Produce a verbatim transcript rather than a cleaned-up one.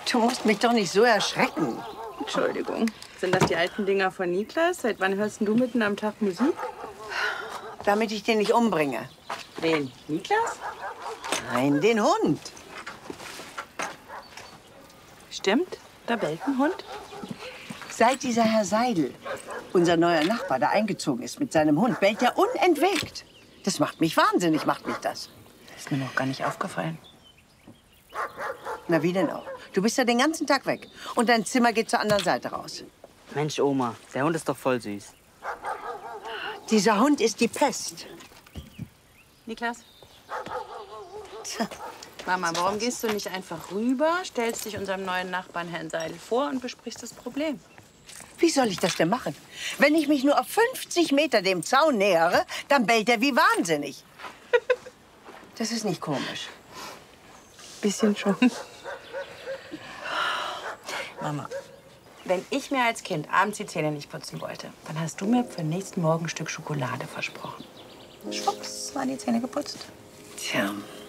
Du musst mich doch nicht so erschrecken. Entschuldigung. Sind das die alten Dinger von Niklas? Seit wann hörst du mitten am Tag Musik? Damit ich den nicht umbringe. Wen? Niklas? Nein, den Hund. Stimmt, da bellt ein Hund. Seit dieser Herr Seidel, unser neuer Nachbar, da eingezogen ist mit seinem Hund, bellt er unentwegt. Das macht mich wahnsinnig, macht mich das. Das ist mir noch gar nicht aufgefallen. Na, wie denn auch? Du bist ja den ganzen Tag weg. Und dein Zimmer geht zur anderen Seite raus. Mensch, Oma, der Hund ist doch voll süß. Dieser Hund ist die Pest. Niklas? Mama, warum gehst du nicht einfach rüber, stellst dich unserem neuen Nachbarn Herrn Seidel vor und besprichst das Problem? Wie soll ich das denn machen? Wenn ich mich nur auf fünfzig Meter dem Zaun nähere, dann bellt er wie wahnsinnig. Das ist nicht komisch. Bisschen schon. Mama, wenn ich mir als Kind abends die Zähne nicht putzen wollte, dann hast du mir für den nächsten Morgen ein Stück Schokolade versprochen. Schwupps, waren die Zähne geputzt. Tja.